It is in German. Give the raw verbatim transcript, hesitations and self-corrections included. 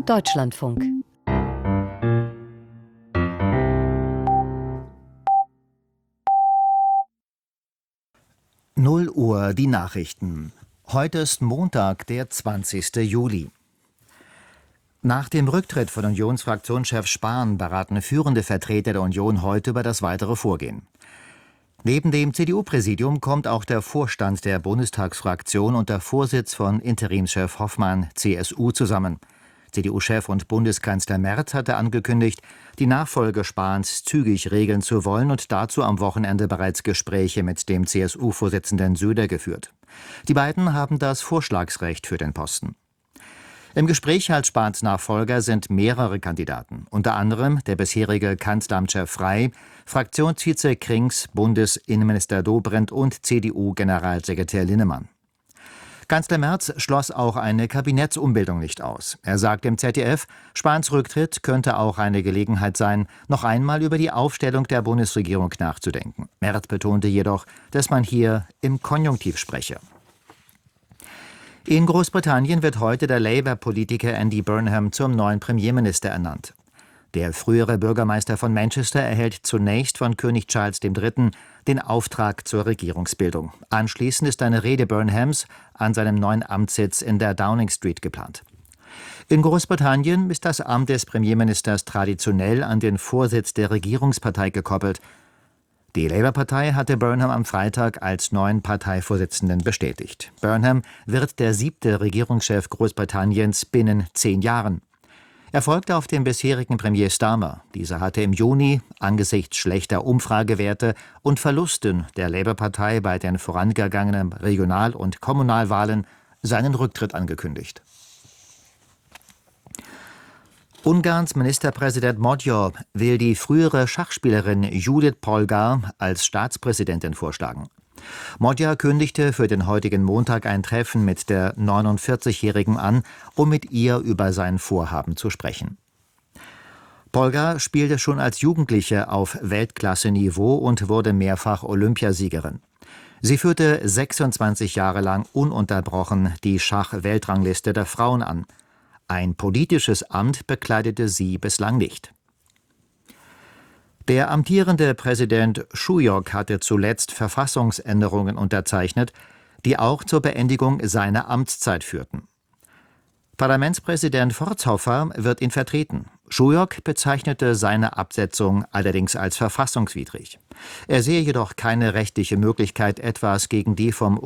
Deutschlandfunk. null Uhr die Nachrichten. Heute ist Montag, der zwanzigste Juli. Nach dem Rücktritt von Unionsfraktionschef Spahn beraten führende Vertreter der Union heute über das weitere Vorgehen. Neben dem C D U-Präsidium kommt auch der Vorstand der Bundestagsfraktion unter Vorsitz von Interimschef Hoffmann, C S U, zusammen. C D U-Chef und Bundeskanzler Merz hatte angekündigt, die Nachfolge Spahns zügig regeln zu wollen und dazu am Wochenende bereits Gespräche mit dem C S U-Vorsitzenden Söder geführt. Die beiden haben das Vorschlagsrecht für den Posten. Im Gespräch als Spahns Nachfolger sind mehrere Kandidaten, unter anderem der bisherige Kanzleramtschef Frey, Fraktionsvize Krings, Bundesinnenminister Dobrindt und C D U-Generalsekretär Linnemann. Kanzler Merz schloss auch eine Kabinettsumbildung nicht aus. Er sagt im Z D F, Spahns Rücktritt könnte auch eine Gelegenheit sein, noch einmal über die Aufstellung der Bundesregierung nachzudenken. Merz betonte jedoch, dass man hier im Konjunktiv spreche. In Großbritannien wird heute der Labour-Politiker Andy Burnham zum neuen Premierminister ernannt. Der frühere Bürgermeister von Manchester erhält zunächst von König Charles der Dritte den Auftrag zur Regierungsbildung. Anschließend ist eine Rede Burnhams an seinem neuen Amtssitz in der Downing Street geplant. In Großbritannien ist das Amt des Premierministers traditionell an den Vorsitz der Regierungspartei gekoppelt. Die Labour-Partei hatte Burnham am Freitag als neuen Parteivorsitzenden bestätigt. Burnham wird der siebte Regierungschef Großbritanniens binnen zehn Jahren. Er folgte auf den bisherigen Premier Starmer. Dieser hatte im Juni angesichts schlechter Umfragewerte und Verlusten der Labour-Partei bei den vorangegangenen Regional- und Kommunalwahlen seinen Rücktritt angekündigt. Ungarns Ministerpräsident Magyar will die frühere Schachspielerin Judith Polgár als Staatspräsidentin vorschlagen. Magyar kündigte für den heutigen Montag ein Treffen mit der neunundvierzigjährigen an, um mit ihr über sein Vorhaben zu sprechen. Polgár spielte schon als Jugendliche auf Weltklasse-Niveau und wurde mehrfach Olympiasiegerin. Sie führte sechsundzwanzig Jahre lang ununterbrochen die Schach-Weltrangliste der Frauen an. Ein politisches Amt bekleidete sie bislang nicht. Der amtierende Präsident Šujok hatte zuletzt Verfassungsänderungen unterzeichnet, die auch zur Beendigung seiner Amtszeit führten. Parlamentspräsident Fortzhofer wird ihn vertreten. Šujok bezeichnete seine Absetzung allerdings als verfassungswidrig. Er sehe jedoch keine rechtliche Möglichkeit, etwas gegen die vom